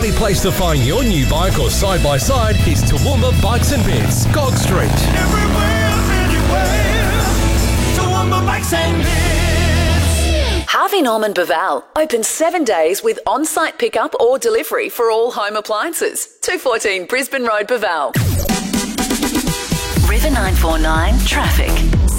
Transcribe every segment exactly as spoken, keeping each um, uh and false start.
only place to find your new bike or side-by-side is Toowoomba Bikes and Bits, Gog Street. Everywhere, anywhere, Toowoomba Bikes and Bits. Harvey Norman Baval, open seven days with on-site pickup or delivery for all home appliances. two fourteen Brisbane Road, Baval. River nine four nine Traffic.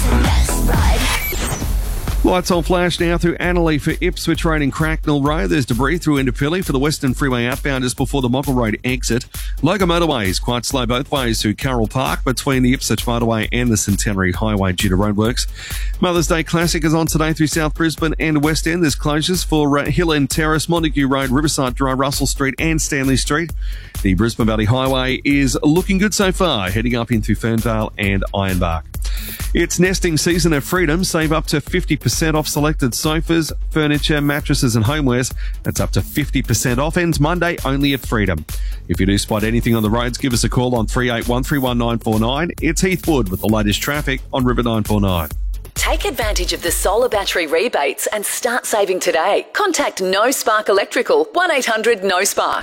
Lights on flash now through Annerley for Ipswich Road and Cracknell Road. There's debris through Indooroopilly for the Western Freeway outbound just before the Moggill Road exit. Logan Motorway is quite slow both ways through Carroll Park between the Ipswich Motorway and the Centenary Highway due to roadworks. Mother's Day Classic is on today through South Brisbane and West End. There's closures for uh, Hill End Terrace, Montague Road, Riverside Drive, Russell Street and Stanley Street. The Brisbane Valley Highway is looking good so far, heading up into Ferndale and Ironbark. It's nesting season at Freedom. Save up to fifty percent off selected sofas, furniture, mattresses and homewares. That's up to fifty percent off. Ends Monday only at Freedom. If you do spot anything on the roads, give us a call on three eight one, three one nine four nine. It's Heathwood with the latest traffic on River nine four nine. Take advantage of the solar battery rebates and start saving today. Contact No Spark Electrical, one eight hundred no spark.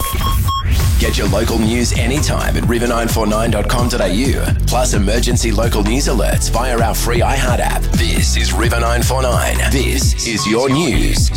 Get your local news anytime at river nine four nine dot com dot a u. Plus emergency local news alerts via our free iHeart app. This is River nine four nine. This is your news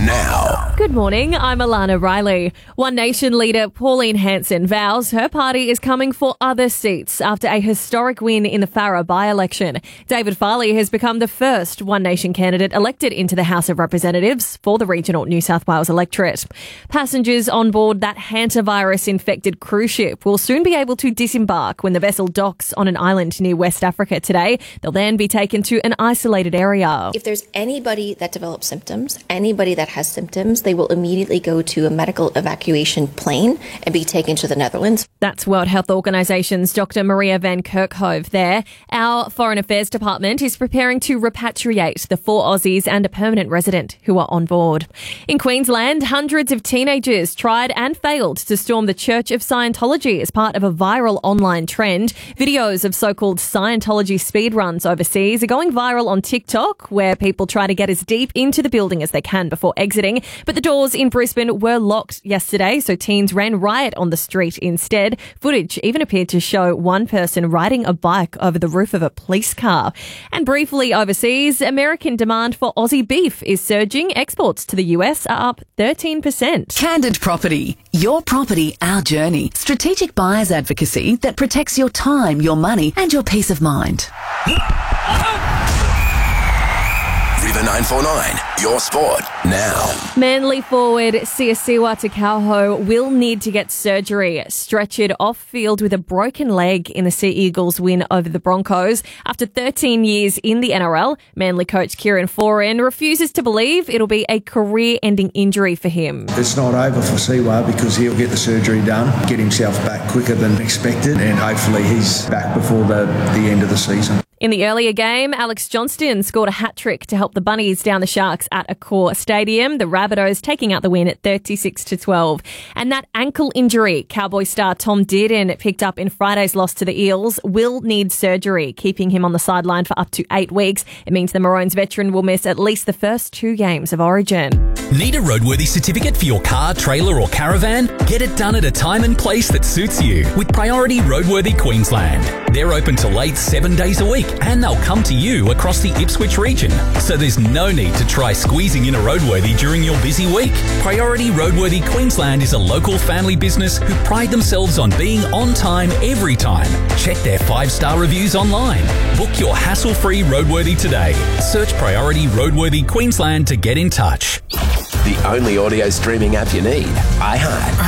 now. Good morning, I'm Alana Riley. One Nation leader Pauline Hanson vows her party is coming for other seats after a historic win in the Farrer by-election. David Farley has become the first One Nation candidate elected into the House of Representatives for the regional New South Wales electorate. Passengers on board that hantavirus infected cruise ship will soon be able to disembark when the vessel docks on an island near West Africa today. They'll then be taken to an isolated area. If there's anybody that develops symptoms, anybody that has symptoms, they will immediately go to a medical evacuation plane and be taken to the Netherlands. That's World Health Organisation's Doctor Maria van Kerkhove there. Our Foreign Affairs Department is preparing to repatriate the four Aussies and a permanent resident who are on board. In Queensland, hundreds of teenagers tried and failed to storm the Church of Scientology as part of a viral online trend. Videos of so-called Scientology speedruns overseas are going viral on TikTok, where people try to get as deep into the building as they can before exiting. But the doors in Brisbane were locked yesterday, so teens ran riot on the street instead. Footage even appeared to show one person riding a bike over the roof of a police car. And briefly overseas, American demand for Aussie beef is surging. Exports to the U S are up thirteen percent. Candid Property. Your property, our journey. Strategic buyers advocacy that protects your time, your money and your peace of mind. River nine four nine, your sport now. Manly forward Siosiwa Takauho will need to get surgery. Stretchered off-field with a broken leg in the Sea Eagles' win over the Broncos. After thirteen years in the N R L, Manly coach Kieran Foran refuses to believe it'll be a career-ending injury for him. It's not over for Siwa because he'll get the surgery done, get himself back quicker than expected, and hopefully he's back before the, the end of the season. In the earlier game, Alex Johnston scored a hat-trick to help the Bunnies down the Sharks at Accor Stadium. The Rabbitohs taking out the win at thirty-six to twelve. And that ankle injury Cowboy star Tom Dearden picked up in Friday's loss to the Eels will need surgery, keeping him on the sideline for up to eight weeks. It means the Maroons veteran will miss at least the first two games of Origin. Need a roadworthy certificate for your car, trailer or caravan? Get it done at a time and place that suits you with Priority Roadworthy Queensland. They're open till late seven days a week and they'll come to you across the Ipswich region. So there's no need to try squeezing in a roadworthy during your busy week. Priority Roadworthy Queensland is a local family business who pride themselves on being on time every time. Check their five-star reviews online. Book your hassle-free roadworthy today. Search Priority Roadworthy Queensland to get in touch. The only audio streaming app you need, iHeart.